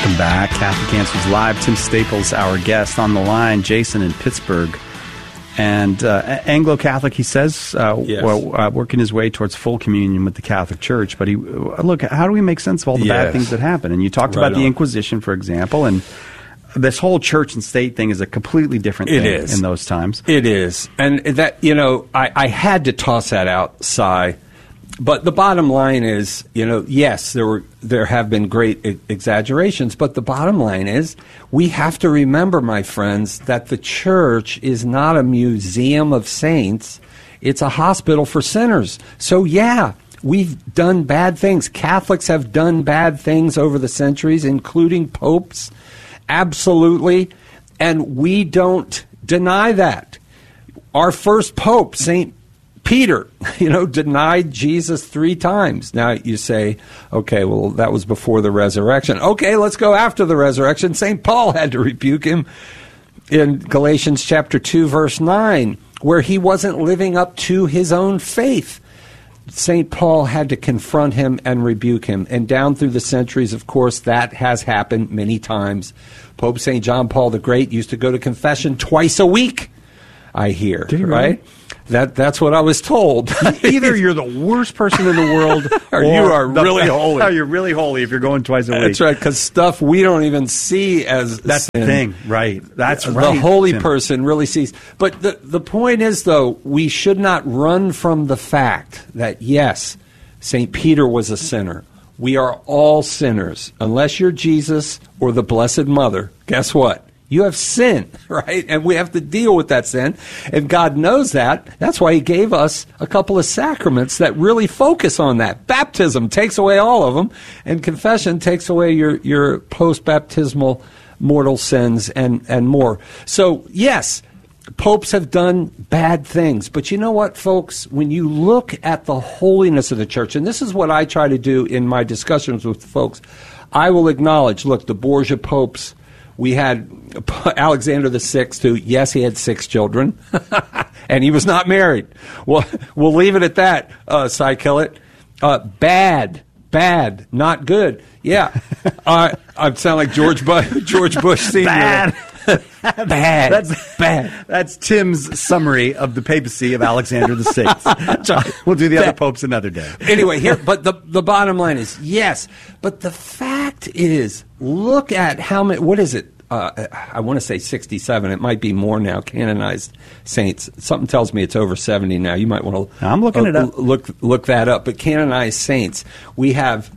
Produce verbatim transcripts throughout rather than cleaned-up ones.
Welcome back. Catholic Answers Live. Tim Staples, our guest on the line. Jason in Pittsburgh. And uh, Anglo-Catholic, he says, uh, yes. well, uh, working his way towards full communion with the Catholic Church. But he, look, how do we make sense of all the yes. bad things that happen? And you talked right about on. the Inquisition, for example, and this whole church and state thing is a completely different it thing is. in those times. It is. And that, you know, I, I had to toss that out, Si. But the bottom line is, you know, yes, there were there have been great e- exaggerations, but the bottom line is we have to remember, my friends, that the church is not a museum of saints. It's a hospital for sinners. So, yeah, we've done bad things. Catholics have done bad things over the centuries, including popes. Absolutely. And we don't deny that. Our first pope, Saint Peter, you know, denied Jesus three times. Now you say, okay, well, that was before the resurrection. Okay, let's go after the resurrection. Saint Paul had to rebuke him in Galatians chapter two, verse nine, where he wasn't living up to his own faith. Saint Paul had to confront him and rebuke him. And down through the centuries, of course, that has happened many times. Pope Saint John Paul the Great used to go to confession twice a week, I hear, Did he right? really? That That's what I was told. Either you're the worst person in the world or, or you are the, really holy. Or you're really holy if you're going twice a week. That's right, because stuff we don't even see as That's sin. the thing, right. That's the right. The holy Tim. person really sees. But the, the point is, though, we should not run from the fact that, yes, Saint Peter was a sinner. We are all sinners. Unless you're Jesus or the Blessed Mother, guess what? You have sin, right? And we have to deal with that sin. And God knows that. That's why he gave us a couple of sacraments that really focus on that. Baptism takes away all of them, and confession takes away your, your post-baptismal mortal sins and, and more. So, yes, popes have done bad things. But you know what, folks? When you look at the holiness of the church, and this is what I try to do in my discussions with folks, I will acknowledge, look, the Borgia popes, we had Alexander the Sixth, who, yes, he had six children, and he was not married. Well, we'll leave it at that, uh, Cy Kellett. Uh, bad, bad, not good. Yeah, uh, I sound like George Bush, George Bush Senior Bad. bad. That's bad. That's Tim's summary of the papacy of Alexander the Sixth. We'll do the other popes another day. Anyway, here, but the the bottom line is yes. But the fact is, look at how many. What is it? Uh, I want to say sixty-seven. It might be more now. Canonized saints. Something tells me it's over seventy now. You might want to. I'm looking uh, it up. Look look that up. But canonized saints, we have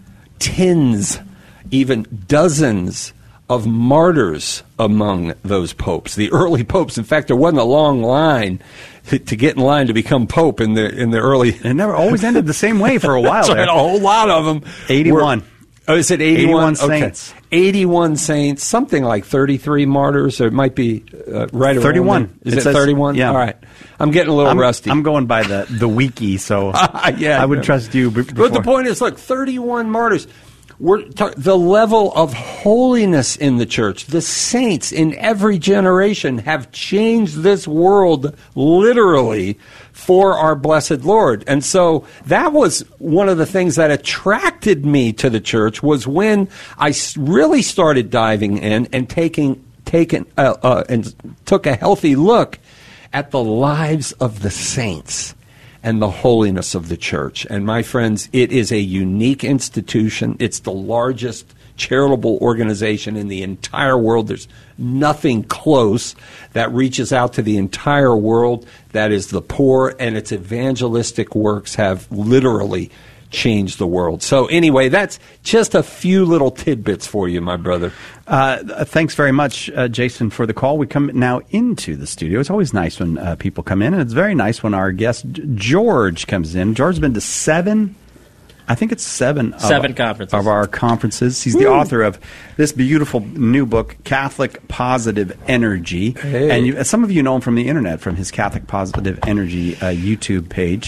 tens, even dozens of martyrs among those popes, the early popes. In fact, there wasn't a long line to, to get in line to become pope in the in the early. It never always ended the same way for a while. That's there. right, a whole lot of them. eighty-one. Were, oh, is it eighty-one? eighty-one saints. Okay. eighty-one saints, something like thirty-three martyrs, or it might be uh, right around thirty-one. there. Is It it, says- thirty-one? yeah. All right. I'm getting a little I'm, rusty. I'm going by the, the wiki, so yeah, I would yeah. trust you. b- Before. But the point is, look, thirty-one martyrs. We're ta- the level of holiness in the church. The saints in every generation have changed this world literally for our blessed Lord. And so that was one of the things that attracted me to the church, was when I s- really started diving in and taking taking uh, uh, and took a healthy look at the lives of the saints and the holiness of the church. And my friends, it is a unique institution. It's the largest charitable organization in the entire world. There's nothing close that reaches out to the entire world that is the poor, and its evangelistic works have literally changed the world. So anyway, that's just a few little tidbits for you, my brother. Uh, thanks very much, uh, Jason, for the call. We come now into the studio. It's always nice when uh, people come in, and it's very nice when our guest, George, comes in. George's been to seven, I think it's seven, seven of, conferences. of our conferences. He's Woo. the author of this beautiful new book, Catholic Positive Energy. Hey. And you, some of you know him from the internet, from his Catholic Positive Energy uh, YouTube page.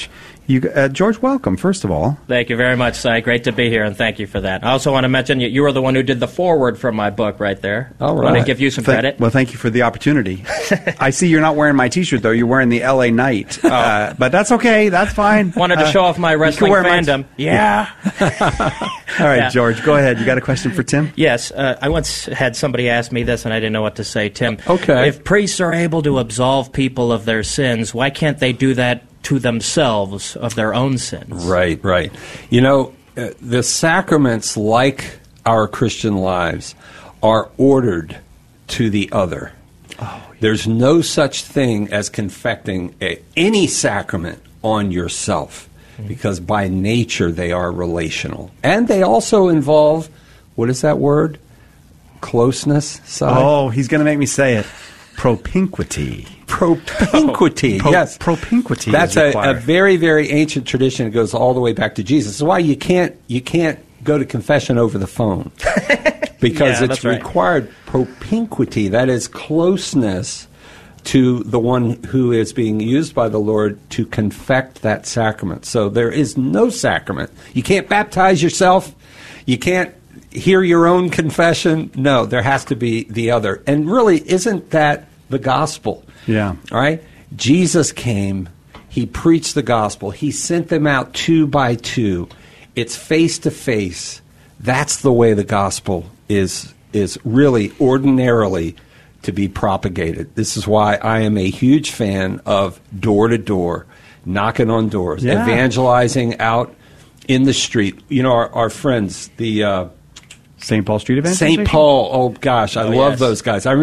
You, uh, George, welcome, first of all. Thank you very much, Si. Great to be here, and thank you for that. I also want to mention you, you were the one who did the foreword for my book right there. All right. I want to give you some Thank- credit. Well, thank you for the opportunity. I see you're not wearing my T-shirt, though. You're wearing the L A Knight. Uh, but that's okay. That's fine. Wanted to Uh, show off my you can wrestling wear my- fandom. Yeah. All right, Yeah. George, go ahead. You got a question for Tim? Yes, uh, I once had somebody ask me this, and I didn't know what to say. Tim, Okay. if priests are able to absolve people of their sins, why can't they do that to themselves of their own sins? Right, right. You know, uh, the sacraments, like our Christian lives, are ordered to the other. There's no such thing as confecting a, any sacrament on yourself, because by nature they are relational. And they also involve, what is that word? Closeness? Si? Oh, he's going to make me say it. Propinquity. Propinquity, Pro- yes. propinquity That's is a, a required. very, very ancient tradition. It goes all the way back to Jesus. That's why you can't you can't go to confession over the phone, because Yeah, it's that's right. required propinquity. That is closeness to the one who is being used by the Lord to confect that sacrament. So there is no sacrament. You can't baptize yourself. You can't hear your own confession. No, there has to be the other. And really, isn't that the gospel? Yeah. All right? Jesus came. He preached the gospel. He sent them out two by two. It's face to face. That's the way the gospel is is really ordinarily to be propagated. This is why I am a huge fan of door to door, knocking on doors, Yeah. evangelizing out in the street. You know, our, our friends, the uh, Saint Paul Street Evangelization? Saint Paul. Oh gosh, I Oh, love yes. those guys. I